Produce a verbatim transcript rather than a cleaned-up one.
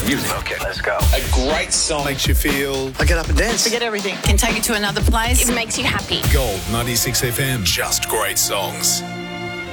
music. Okay, let's go. A great song Makes you feel... I get up and dance. Forget everything. Can take you to another place. It makes you happy. Gold ninety-six F M. Just great songs.